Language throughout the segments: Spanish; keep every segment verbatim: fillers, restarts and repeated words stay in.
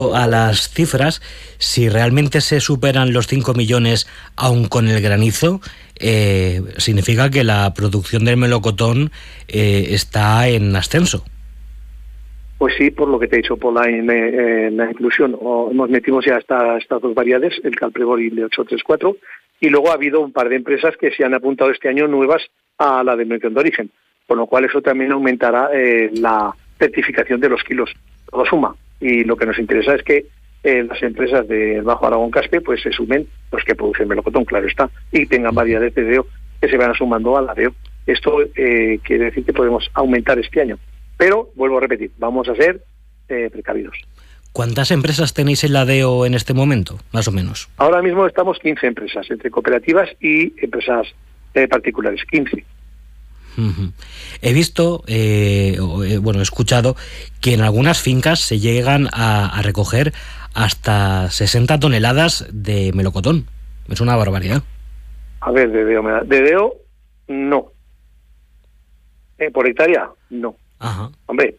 a las cifras, si realmente se superan los cinco millones aún con el granizo, eh, significa que la producción del melocotón eh, está en ascenso. Pues sí, por lo que te he dicho, por la, eh, la inclusión. O, nos metimos ya hasta estas dos variedades, el Calpregor y el ocho tres cuatro, y luego ha habido un par de empresas que se han apuntado este año nuevas a la denominación de origen, con lo cual eso también aumentará eh, la certificación de los kilos. Todo suma. Y lo que nos interesa es que eh, las empresas de Bajo Aragón Caspe pues se sumen, los que producen melocotón, claro está, y tengan variedades de D E O que se van sumando a la D E O. Esto eh, quiere decir que podemos aumentar este año. Pero, vuelvo a repetir, vamos a ser eh, precavidos. ¿Cuántas empresas tenéis en la D E O en este momento, más o menos? Ahora mismo estamos quince empresas, entre cooperativas y empresas eh, particulares, quince. Uh-huh. He visto, eh, bueno, he escuchado que en algunas fincas se llegan a, a recoger hasta sesenta toneladas de melocotón. Es una barbaridad. A ver, de D E O, de D E O no. Eh, ¿Por hectárea? No. Ajá. Hombre,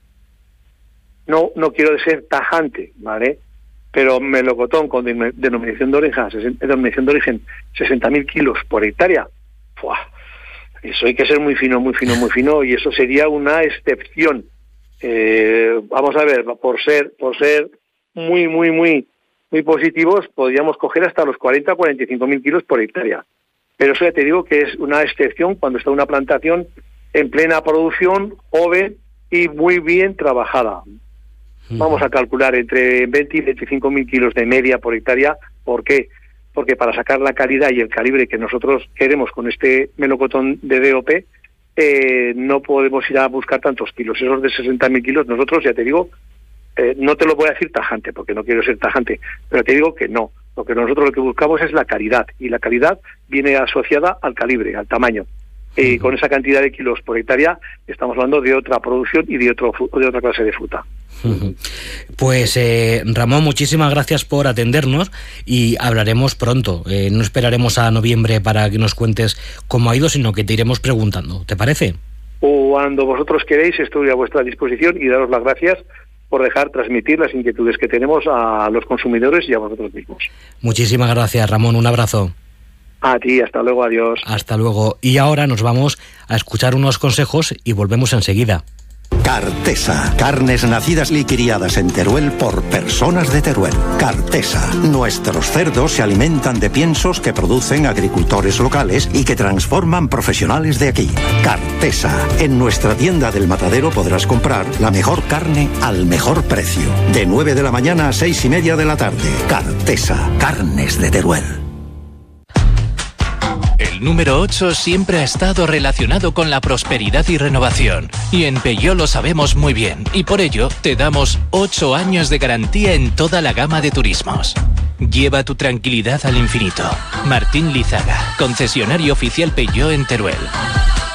no no quiero ser tajante, ¿vale? Pero melocotón con denominación de origen, denominación de origen sesenta mil kilos por hectárea, ¡fua! Eso hay que ser muy fino, muy fino, muy fino, y eso sería una excepción. Eh, vamos a ver, por ser por ser muy, muy, muy muy positivos, podríamos coger hasta los cuarenta, cuarenta y cinco mil kilos por hectárea. Pero eso ya te digo que es una excepción cuando está una plantación en plena producción, joven y muy bien trabajada. Vamos a calcular entre veinte y veinticinco mil kilos de media por hectárea. ¿Por qué? Porque para sacar la calidad y el calibre que nosotros queremos con este melocotón de D O P, eh, no podemos ir a buscar tantos kilos. Esos de sesenta mil kilos, nosotros, ya te digo, eh, no te lo voy a decir tajante, porque no quiero ser tajante, pero te digo que no. Lo que nosotros lo que buscamos es la calidad, y la calidad viene asociada al calibre, al tamaño. Y con esa cantidad de kilos por hectárea estamos hablando de otra producción y de otro de otra clase de fruta. Pues eh, Ramón, muchísimas gracias por atendernos y hablaremos pronto. Eh, no esperaremos a noviembre para que nos cuentes cómo ha ido, sino que te iremos preguntando. ¿Te parece? Cuando vosotros queréis, estoy a vuestra disposición, y daros las gracias por dejar transmitir las inquietudes que tenemos a los consumidores y a vosotros mismos. Muchísimas gracias, Ramón. Un abrazo. A ti, hasta luego, adiós. Hasta luego. Y ahora nos vamos a escuchar unos consejos y volvemos enseguida. Cartesa, carnes nacidas y criadas en Teruel por personas de Teruel. Cartesa, nuestros cerdos se alimentan de piensos que producen agricultores locales y que transforman profesionales de aquí. Cartesa, en nuestra tienda del Matadero podrás comprar la mejor carne al mejor precio. De nueve de la mañana a seis y media de la tarde. Cartesa, carnes de Teruel. El número ocho siempre ha estado relacionado con la prosperidad y renovación. Y en Peugeot lo sabemos muy bien. Y por ello, te damos ocho años de garantía en toda la gama de turismos. Lleva tu tranquilidad al infinito. Martín Lizaga, concesionario oficial Peugeot en Teruel.